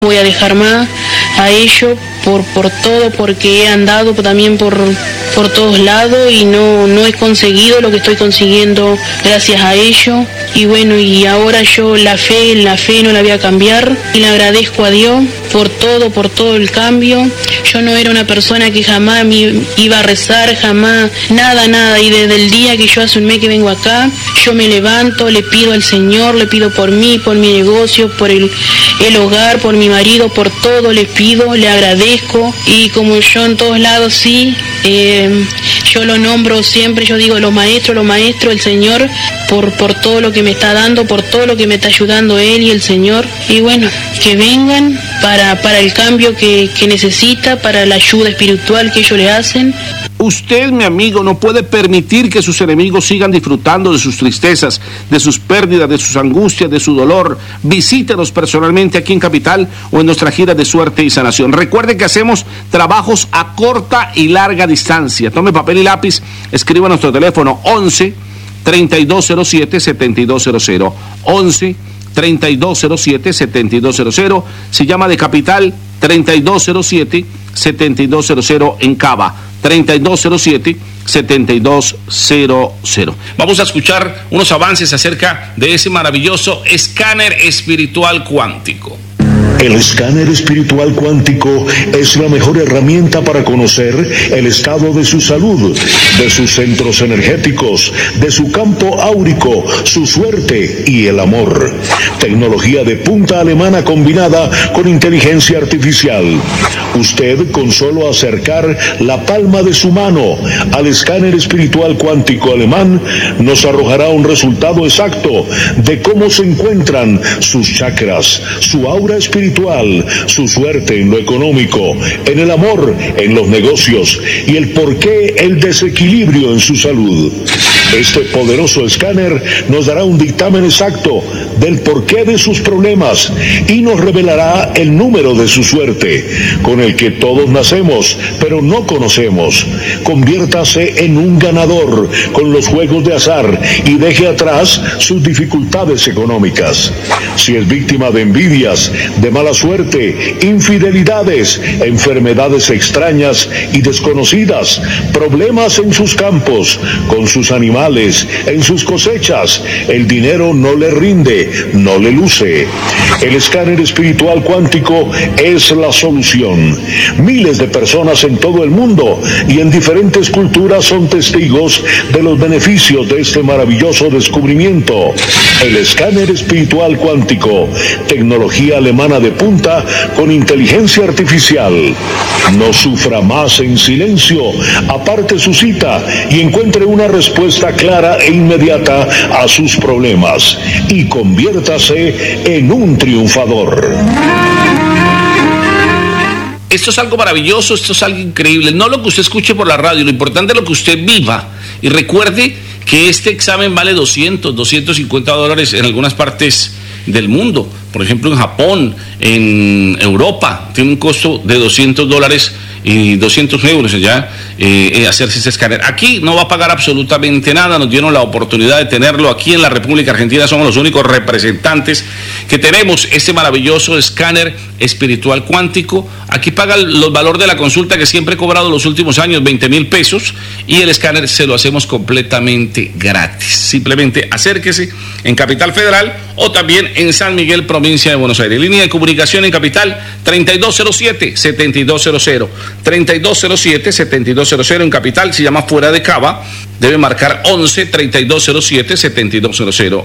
Voy a dejar más a ellos por todo, porque he andado también por todos lados y no he conseguido lo que estoy consiguiendo gracias a ellos. Y bueno, y ahora yo la fe no la voy a cambiar, y le agradezco a Dios por todo el cambio. Yo no era una persona que jamás me iba a rezar, jamás, nada, y desde el día que yo hace un mes que vengo acá, yo me levanto, le pido al Señor, le pido por mí, por mi negocio, por el hogar, por mi marido, por todo le pido, le agradezco. Y como yo en todos lados sí, yo lo nombro siempre, yo digo los maestros, el Señor, por todo lo que me está dando, por todo lo que me está ayudando Él y el Señor. Y bueno, que vengan para el cambio que necesita, para la ayuda espiritual que ellos le hacen. Usted, mi amigo, no puede permitir que sus enemigos sigan disfrutando de sus tristezas, de sus pérdidas, de sus angustias, de su dolor. Visítenos personalmente aquí en Capital o en nuestra gira de suerte y sanación. Recuerde que hacemos trabajos a corta y larga distancia. Tome papel y lápiz, escriba nuestro teléfono 11-3207-7200. 11-3207-7200. Se llama de Capital 3207-7200 en Cava. 3207-7200. Vamos a escuchar unos avances acerca de ese maravilloso escáner espiritual cuántico. El escáner espiritual cuántico es la mejor herramienta para conocer el estado de su salud, de sus centros energéticos, de su campo áurico, su suerte y el amor. Tecnología de punta alemana combinada con inteligencia artificial. Usted, con solo acercar la palma de su mano al escáner espiritual cuántico alemán, nos arrojará un resultado exacto de cómo se encuentran sus chakras, su aura espiritual, su suerte en lo económico, en el amor, en los negocios y el porqué el desequilibrio en su salud. Este poderoso escáner nos dará un dictamen exacto del porqué de sus problemas y nos revelará el número de su suerte, con el que todos nacemos, pero no conocemos. Conviértase en un ganador con los juegos de azar y deje atrás sus dificultades económicas. Si es víctima de envidias, de mala suerte, infidelidades, enfermedades extrañas y desconocidas, problemas en sus campos, con sus animales, en sus cosechas, el dinero no le rinde, no le luce. El escáner espiritual cuántico es la solución. Miles de personas en todo el mundo y en diferentes culturas son testigos de los beneficios de este maravilloso descubrimiento. El escáner espiritual cuántico, tecnología alemana de punta con inteligencia artificial. No sufra más en silencio, aparte su cita y encuentre una respuesta clara e inmediata a sus problemas y conviértase en un triunfador. Esto es algo maravilloso, esto es algo increíble. No lo que usted escuche por la radio, lo importante es lo que usted viva. Y recuerde que este examen vale $250 en algunas partes del mundo. Por ejemplo, en Japón, en Europa, tiene un costo de $200 y 200 euros allá hacerse ese escáner. Aquí no va a pagar absolutamente nada, nos dieron la oportunidad de tenerlo aquí en la República Argentina, somos los únicos representantes que tenemos este maravilloso escáner espiritual cuántico. Aquí paga el valor de la consulta que siempre he cobrado los últimos años, 20,000 pesos, y el escáner se lo hacemos completamente gratis. Simplemente acérquese en Capital Federal o también en San Miguel, provincia de Buenos Aires. Línea de comunicación en Capital 3207-7200. 3207-7200 en Capital, se llama fuera de Cava, debe marcar 11-3207-7200,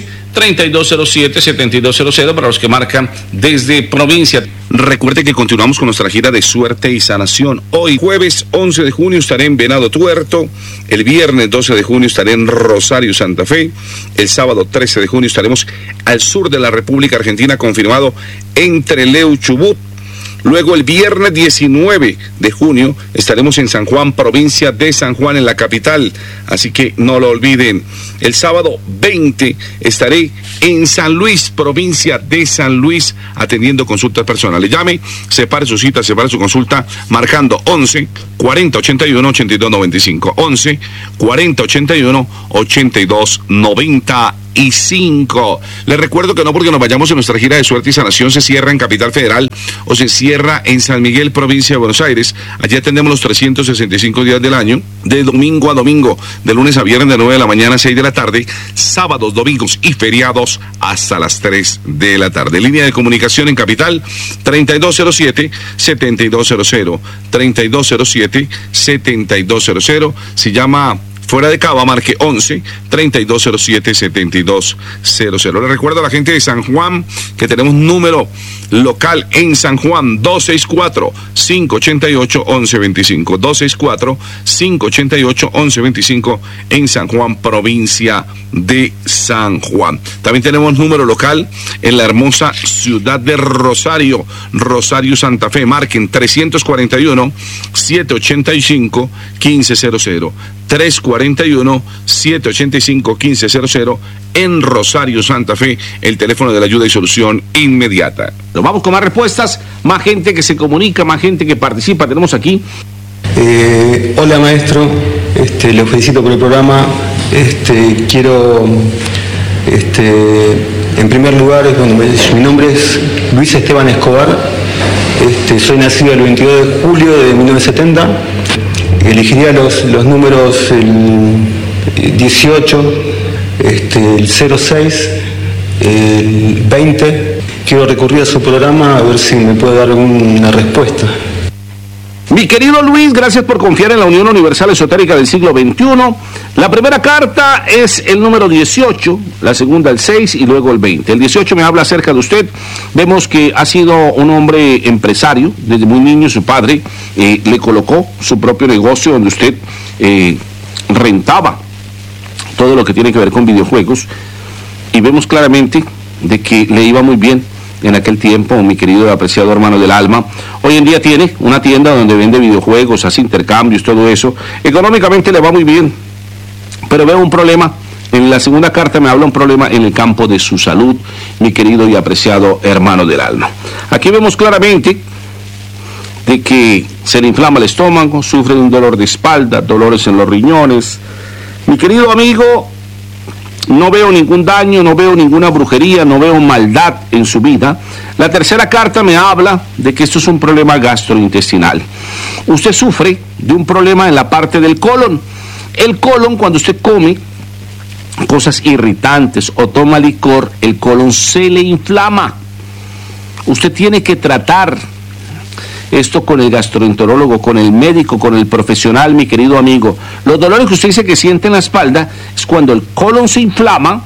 11-3207-7200 para los que marcan desde provincia. Recuerde que continuamos con nuestra gira de suerte y sanación. Hoy, jueves 11 de junio, estaré en Venado Tuerto, el viernes 12 de junio estaré en Rosario, Santa Fe, el sábado 13 de junio estaremos al sur de la República Argentina, confirmado en Trelew, Chubut. Luego el viernes 19 de junio estaremos en San Juan, provincia de San Juan, en la capital, así que no lo olviden. El sábado 20 estaré en San Luis, provincia de San Luis, atendiendo consultas personales. Llame, separe su cita, separe su consulta, marcando 11-4081-8295, 11-4081-8295. Les recuerdo que no porque nos vayamos en nuestra gira de suerte y sanación se cierra en Capital Federal o se cierra en San Miguel, provincia de Buenos Aires. Allí atendemos los 365 días del año, de domingo a domingo, de lunes a viernes de 9 de la mañana a 6 de la tarde, sábados, domingos y feriados hasta las 3 de la tarde. Línea de comunicación en Capital, 3207-7200, 3207-7200. Se llama fuera de Cava, marque 11-3207-7200. Le recuerdo a la gente de San Juan que tenemos número local en San Juan, 264-588-1125, 264-588-1125 en San Juan, provincia de San Juan. También tenemos número local en la hermosa ciudad de Rosario, Rosario Santa Fe, marquen 341-785-1500, 341-785-1500 en Rosario Santa Fe, el teléfono de la ayuda y solución inmediata. Nos vamos con más respuestas, más gente que se comunica, más gente que participa. Tenemos aquí. Hola maestro, lo felicito por el programa. Quiero, en primer lugar, mi nombre es Luis Esteban Escobar. Soy nacido el 22 de julio de 1970. Elegiría los números el 18, el 06, el 20. Quiero recurrir a su programa a ver si me puede dar alguna respuesta. Mi querido Luis, gracias por confiar en la Unión Universal Esotérica del siglo XXI. La primera carta es el número 18, la segunda el 6 y luego el 20. El 18 me habla acerca de usted. Vemos que ha sido un hombre empresario. Desde muy niño su padre le colocó su propio negocio donde usted rentaba todo lo que tiene que ver con videojuegos. Y vemos claramente de que le iba muy bien en aquel tiempo, mi querido y apreciado hermano del alma. Hoy en día tiene una tienda donde vende videojuegos, hace intercambios, todo eso. Económicamente le va muy bien, pero veo un problema. En la segunda carta me habla un problema en el campo de su salud, mi querido y apreciado hermano del alma. Aquí vemos claramente de que se le inflama el estómago, sufre de un dolor de espalda, dolores en los riñones. Mi querido amigo, no veo ningún daño, no veo ninguna brujería, no veo maldad en su vida. La tercera carta me habla de que esto es un problema gastrointestinal. Usted sufre de un problema en la parte del colon. El colon, cuando usted come cosas irritantes o toma licor, el colon se le inflama. Usted tiene que tratar esto con el gastroenterólogo, con el médico, con el profesional, mi querido amigo. Los dolores que usted dice que siente en la espalda es cuando el colon se inflama,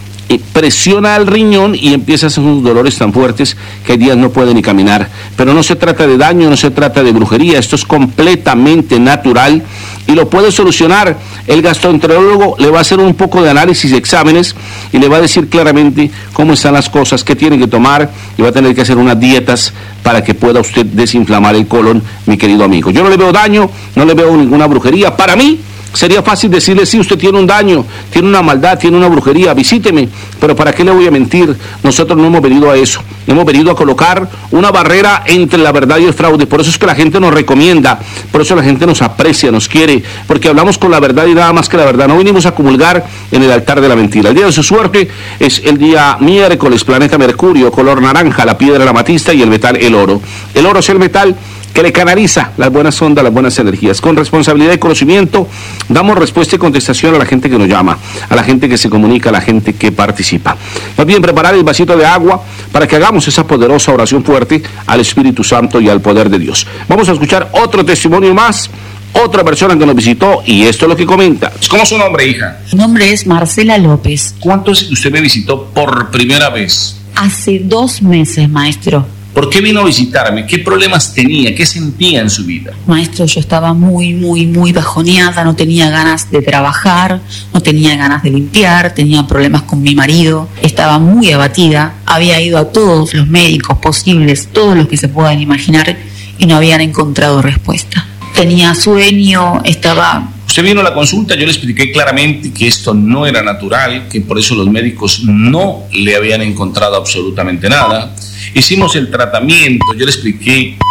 presiona al riñón y empieza a hacer unos dolores tan fuertes que hay días no puede ni caminar. Pero no se trata de daño, no se trata de brujería, esto es completamente natural y lo puede solucionar. El gastroenterólogo le va a hacer un poco de análisis y exámenes y le va a decir claramente cómo están las cosas, qué tiene que tomar y va a tener que hacer unas dietas para que pueda usted desinflamar el colon, mi querido amigo. Yo no le veo daño, no le veo ninguna brujería. Para mí sería fácil decirle, sí, usted tiene un daño, tiene una maldad, tiene una brujería, visíteme, pero ¿para qué le voy a mentir? Nosotros no hemos venido a eso, hemos venido a colocar una barrera entre la verdad y el fraude. Por eso es que la gente nos recomienda, por eso la gente nos aprecia, nos quiere, porque hablamos con la verdad y nada más que la verdad. No venimos a comulgar en el altar de la mentira. El día de su suerte es el día miércoles, planeta Mercurio, color naranja, la piedra la amatista y el metal el oro. El oro es el metal que le canaliza las buenas ondas, las buenas energías. Con responsabilidad y conocimiento damos respuesta y contestación a la gente que nos llama, a la gente que se comunica, a la gente que participa. Más bien preparar el vasito de agua para que hagamos esa poderosa oración fuerte al Espíritu Santo y al poder de Dios. Vamos a escuchar otro testimonio más, otra persona que nos visitó y esto es lo que comenta. ¿Cómo es su nombre, hija? Mi nombre es Marcela López. ¿Cuánto es que usted me visitó por primera vez? Hace 2 meses, maestro. ¿Por qué vino a visitarme? ¿Qué problemas tenía? ¿Qué sentía en su vida? Maestro, yo estaba muy bajoneada, no tenía ganas de trabajar, no tenía ganas de limpiar, tenía problemas con mi marido, estaba muy abatida, había ido a todos los médicos posibles, todos los que se puedan imaginar, y no habían encontrado respuesta. Tenía sueño, estaba... Usted vino a la consulta, yo le expliqué claramente que esto no era natural, que por eso los médicos no le habían encontrado absolutamente nada. Hicimos el tratamiento, yo le expliqué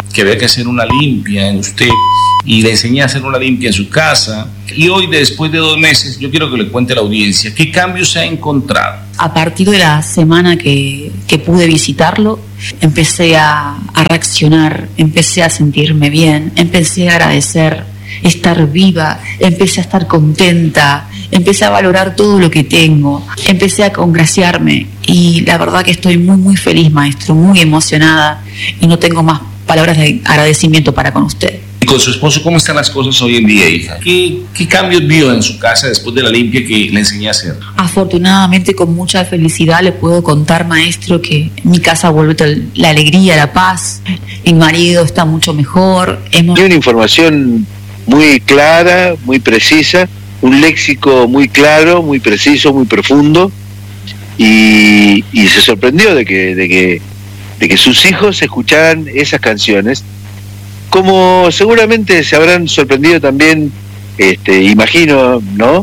que había que hacer una limpia en usted y le enseñé a hacer una limpia en su casa. Y hoy, después de 2 meses, yo quiero que le cuente a la audiencia qué cambios se ha encontrado. A partir de la semana que pude visitarlo, empecé a reaccionar, empecé a sentirme bien, empecé a agradecer estar viva, empecé a estar contenta, empecé a valorar todo lo que tengo, empecé a congraciarme y la verdad que estoy muy muy feliz, maestro, muy emocionada y no tengo más palabras de agradecimiento para con usted. ¿Y con su esposo cómo están las cosas hoy en día, hija? ¿Qué cambios vio en su casa después de la limpia que le enseñé a hacer? Afortunadamente, con mucha felicidad le puedo contar, maestro, que en mi casa vuelve la alegría, la paz, mi marido está mucho mejor. Hay una información muy clara, muy precisa, un léxico muy claro, muy preciso, muy profundo, y se sorprendió de que sus hijos escucharan esas canciones, como seguramente se habrán sorprendido también, imagino, ¿no?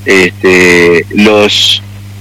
Los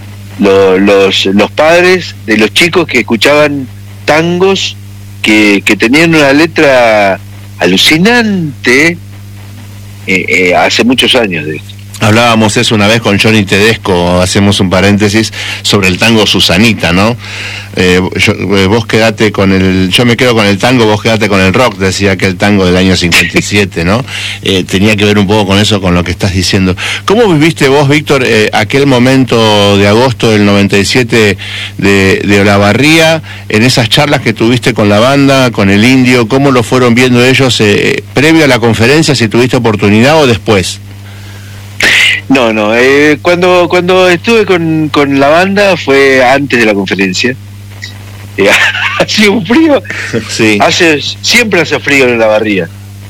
padres de los chicos que escuchaban tangos que tenían una letra alucinante hace muchos años de esto. Hablábamos eso una vez con Johnny Tedesco, hacemos un paréntesis, sobre el tango Susanita, ¿no? Vos quedate con yo me quedo con el tango, vos quedate con el rock, decía aquel tango del año 57, ¿no? Tenía que ver un poco con eso, con lo que estás diciendo. ¿Cómo viviste vos, Víctor, aquel momento de agosto del 97 de Olavarría, en esas charlas que tuviste con la banda, con el Indio? ¿Cómo lo fueron viendo ellos previo a la conferencia, si tuviste oportunidad, o después? No, cuando estuve con la banda fue antes de la conferencia. Hacía un frío, sí. Siempre hace frío en Olavarría.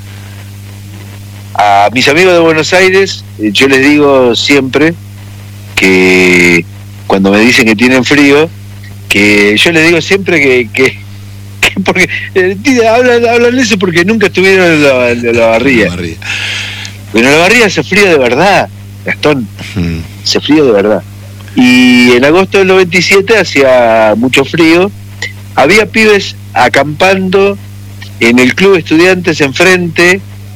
A mis amigos de Buenos Aires, yo les digo siempre que cuando me dicen que tienen frío, que yo les digo siempre que porque hablan eso porque nunca estuvieron en Olavarría. En Olavarría hace frío de verdad, Gastón, hace frío de verdad. Y en agosto del 97 hacía mucho frío, había pibes acampando en el club estudiantes enfrente,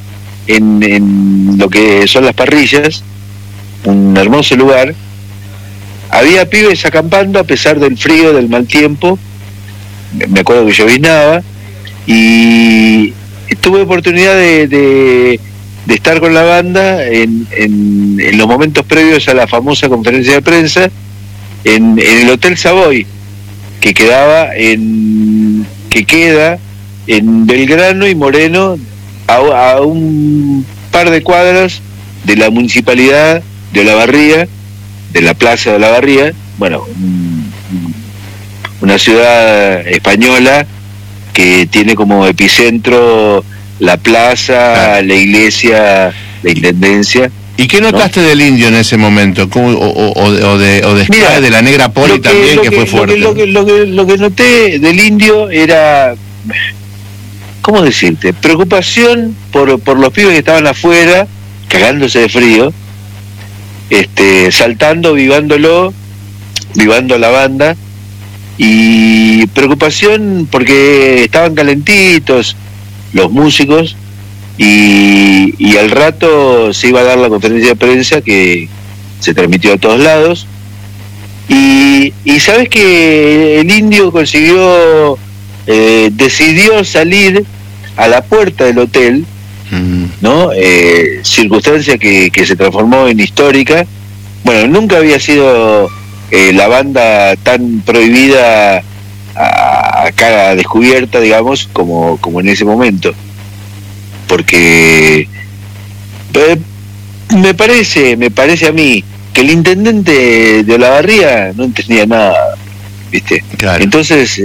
en lo que son las parrillas, un hermoso lugar. Había pibes acampando a pesar del frío, del mal tiempo, me acuerdo que lloviznaba, y tuve oportunidad de estar con la banda en los momentos previos a la famosa conferencia de prensa en el Hotel Savoy, que queda en Belgrano y Moreno, a un par de cuadras de la municipalidad de Olavarría, de la plaza de Olavarría, bueno, una ciudad española que tiene como epicentro la plaza, la iglesia, la intendencia. ¿Y qué notaste del Indio en ese momento? O de la Negra Poli también, que fue fuerte? Lo que noté del Indio era, ¿cómo decirte? Preocupación por los pibes que estaban afuera, cagándose de frío, saltando, vivando la banda, y preocupación porque estaban calentitos los músicos, y al rato se iba a dar la conferencia de prensa que se transmitió a todos lados, y sabes que el Indio decidió salir a la puerta del hotel, ¿no? Circunstancia que se transformó en histórica. Bueno, nunca había sido la banda tan prohibida a cara descubierta, digamos, como en ese momento, porque me parece a mí que el intendente de Olavarría no entendía nada, ¿viste? Claro. Entonces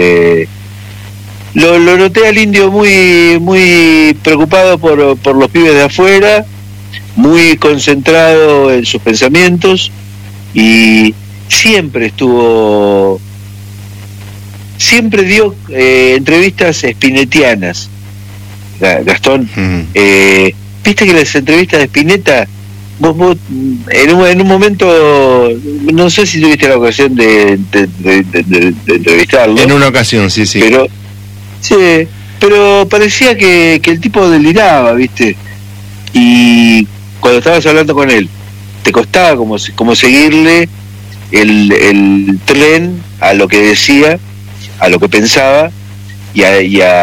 lo noté al Indio muy preocupado por los pibes de afuera, muy concentrado en sus pensamientos, y siempre dio entrevistas spinettianas, Gastón. Viste que las entrevistas de Spinetta, vos en un momento, no sé si tuviste la ocasión de entrevistarlo. En una ocasión, sí. Pero sí, pero parecía que el tipo deliraba, ¿viste? Y cuando estabas hablando con él, te costaba como seguirle el tren a lo que decía, a lo que pensaba y a